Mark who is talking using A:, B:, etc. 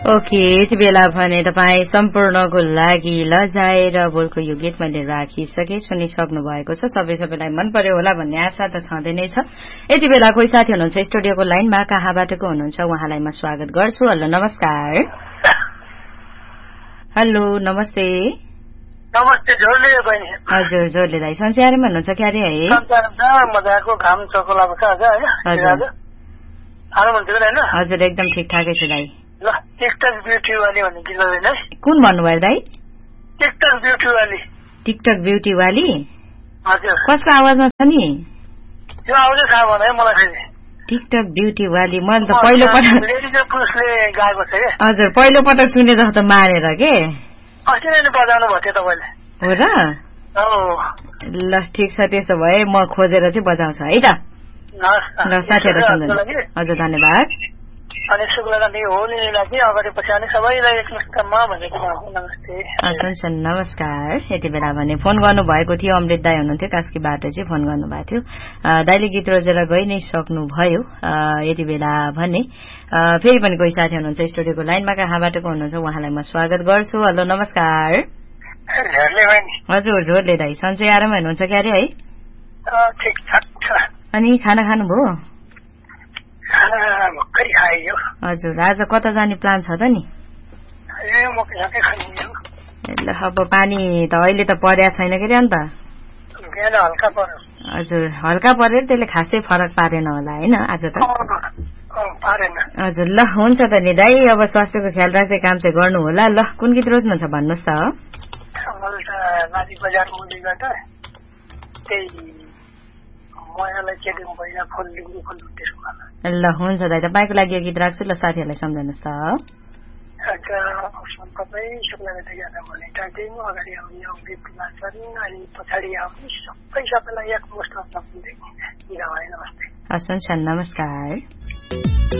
A: Okay, यति बेला भने तपाईँ सम्पूर्णको लागि लजाएर बोलको यो गीत मैले राखिसके सुनिसक्नु भएको छ। सबैलाई मन पर्यो होला भन्ने आशा त छँदै नै छ। यति बेला कोही साथी हुनुहुन्छ स्टुडियोको लाइनमा, कहाँबाट को हुनुहुन्छ उहाँलाई म स्वागत गर्छु। हेलो नमस्कार। हेलो नमस्ते।
B: नमस्ते जोडले बहिनी।
A: हजुर जोडले दाइ संसारमा हुनुहुन्छ क्यारे है?
B: मजाको घाम चकोलाको छ आज हैन?
A: हजुर एकदम ठिकठाकै छ दाइ।
B: ल टिकटक ब्युटी वाली भन्ने गीत गाउनु है।
A: कुन भन्नुभयो दाइ?
B: टिकटक ब्युटी वाली।
A: टिकटक ब्युटी वाली?
B: हजुर।
A: कसको आवाजमा छ नि?
B: त्यो आवाजै थाहा भएन है मलाई फेरि।
A: टिकटक ब्युटी वाली मैले त पहिलो पटक
B: लेडीको पुरुषले गाएको छ के?
A: हजुर पहिलो पटक सुने जस्तो मारेर के?
B: अस्ति नै बजाउनु भयो त्यो तपाईँले।
A: हो र? ल ठिक छ, त्यसो भए म खोजेर चाहिँ बजाउँछु है त। ल साथीहरु सम्झनु। हजुर धन्यवाद।
B: अनि शुक्लकान्ति होलीलाई चाहिँ अगाडि पछाडि सबैलाई एकमुष्टमा भनेको नमस्ते।
A: हुन्छ नमस्कार। यति बेला भने फोन गर्नुभएको थियो अमृत दाई हुनुहुन्थ्यो कास्कीबाट चाहिँ फोन गर्नुभएको थियो। दाइले गीत रोजेर गइ नै सक्नुभयो। यति बेला भने फेरि पनि कोही साथी हुनुहुन्छ स्टुडियोको लाइनमा, कहाँबाट को हुनुहुन्छ उहाँलाई म स्वागत गर्छु। हेलो नमस्कार। हजुर झोरले दाई सन्चै आराम हुनुहुन्छ क्यारे है? अनि खाना खानुभयो? हजुर आज कता जाने प्लान छ त नि? ल अब पानी त अहिले त पर्या छैन के अरे अन्त? हजुर हल्का परेर त्यसले खासै फरक पारेन होला होइन आज त? हजुर ल हुन्छ त नि दाई, अब स्वास्थ्यको ख्याल राख्दै काम चाहिँ गर्नु होला। ल कुन गीत रोज्नुहुन्छ भन्नुहोस् त? ल हुन्छ दाइ तपाईँको लागि यो गीत राख्छु। ल साथीहरूलाई सम्झाउनुहोस् त। हस् हुन्छ नमस्कार।